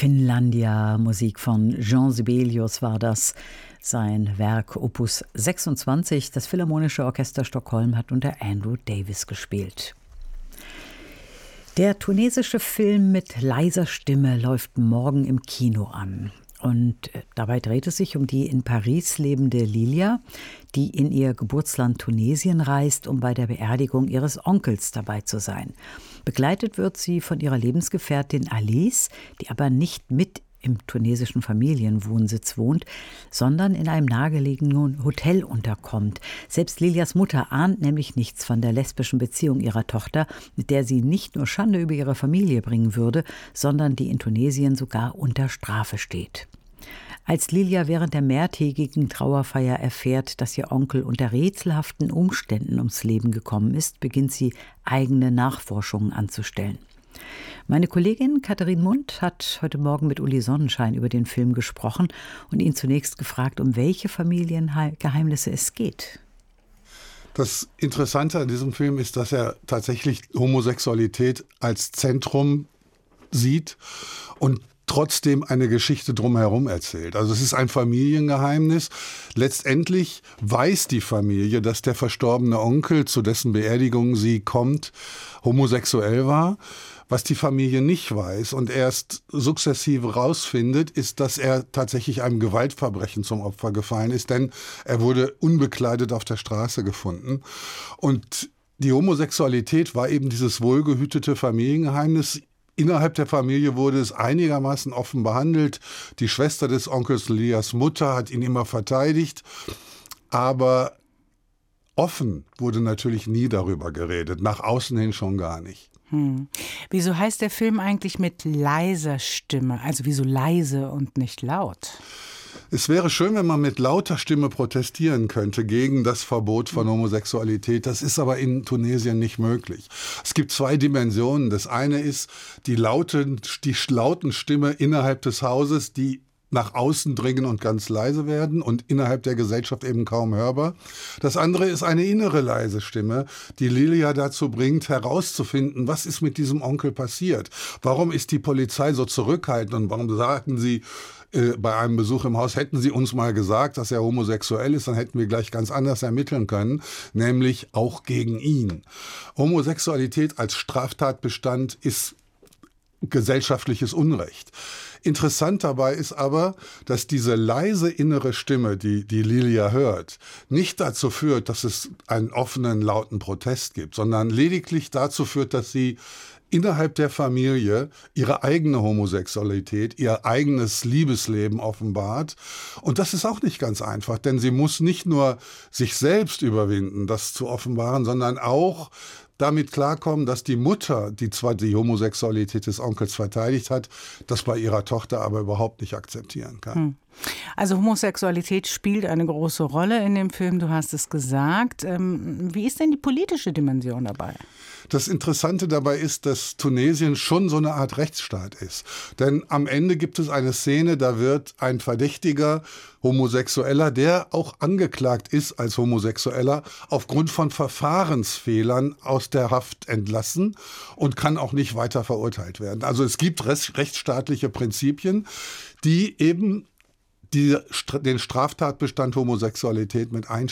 Finnlandia, Musik von Jean Sibelius war das. Sein Werk Opus 26, das Philharmonische Orchester Stockholm, hat unter Andrew Davis gespielt. Der tunesische Film mit leiser Stimme läuft morgen im Kino an. Und dabei dreht es sich um die in Paris lebende Lilia, die in ihr Geburtsland Tunesien reist, um bei der Beerdigung ihres Onkels dabei zu sein. Begleitet wird sie von ihrer Lebensgefährtin Alice, die aber nicht mit im tunesischen Familienwohnsitz wohnt, sondern in einem nahegelegenen Hotel unterkommt. Selbst Lilias Mutter ahnt nämlich nichts von der lesbischen Beziehung ihrer Tochter, mit der sie nicht nur Schande über ihre Familie bringen würde, sondern die in Tunesien sogar unter Strafe steht. Als Lilia während der mehrtägigen Trauerfeier erfährt, dass ihr Onkel unter rätselhaften Umständen ums Leben gekommen ist, beginnt sie, eigene Nachforschungen anzustellen. Meine Kollegin Katharin Mund hat heute Morgen mit Uli Sonnenschein über den Film gesprochen und ihn zunächst gefragt, um welche Familiengeheimnisse es geht. Das Interessante an diesem Film ist, dass er tatsächlich Homosexualität als Zentrum sieht und trotzdem eine Geschichte drumherum erzählt. Also es ist ein Familiengeheimnis. Letztendlich weiß die Familie, dass der verstorbene Onkel, zu dessen Beerdigung sie kommt, homosexuell war. Was die Familie nicht weiß und erst sukzessive rausfindet, ist, dass er tatsächlich einem Gewaltverbrechen zum Opfer gefallen ist, denn er wurde unbekleidet auf der Straße gefunden. Und die Homosexualität war eben dieses wohlgehütete Familiengeheimnis. Innerhalb der Familie wurde es einigermaßen offen behandelt. Die Schwester des Onkels, Lilias Mutter, hat ihn immer verteidigt. Aber offen wurde natürlich nie darüber geredet, nach außen hin schon gar nicht. Wieso heißt der Film eigentlich mit leiser Stimme? Also wieso leise und nicht laut? Es wäre schön, wenn man mit lauter Stimme protestieren könnte gegen das Verbot von Homosexualität. Das ist aber in Tunesien nicht möglich. Es gibt zwei Dimensionen. Das eine ist die lauten Stimme innerhalb des Hauses, die nach außen dringen und ganz leise werden und innerhalb der Gesellschaft eben kaum hörbar. Das andere ist eine innere leise Stimme, die Lilia dazu bringt, herauszufinden, was ist mit diesem Onkel passiert? Warum ist die Polizei so zurückhaltend und warum sagen sie bei einem Besuch im Haus, hätten sie uns mal gesagt, dass er homosexuell ist, dann hätten wir gleich ganz anders ermitteln können, nämlich auch gegen ihn. Homosexualität als Straftatbestand ist gesellschaftliches Unrecht. Interessant dabei ist aber, dass diese leise innere Stimme, die Lilia hört, nicht dazu führt, dass es einen offenen, lauten Protest gibt, sondern lediglich dazu führt, dass sie innerhalb der Familie ihre eigene Homosexualität, ihr eigenes Liebesleben offenbart. Und das ist auch nicht ganz einfach, denn sie muss nicht nur sich selbst überwinden, das zu offenbaren, sondern auch damit klarkommen, dass die Mutter, die zwar die Homosexualität des Onkels verteidigt hat, das bei ihrer Tochter aber überhaupt nicht akzeptieren kann. Also Homosexualität spielt eine große Rolle in dem Film, du hast es gesagt. Wie ist denn die politische Dimension dabei? Das Interessante dabei ist, dass Tunesien schon so eine Art Rechtsstaat ist. Denn am Ende gibt es eine Szene, da wird ein verdächtiger Homosexueller, der auch angeklagt ist als Homosexueller, aufgrund von Verfahrensfehlern aus der Haft entlassen und kann auch nicht weiter verurteilt werden. Also es gibt rechtsstaatliche Prinzipien, die eben den Straftatbestand Homosexualität mit einschließen.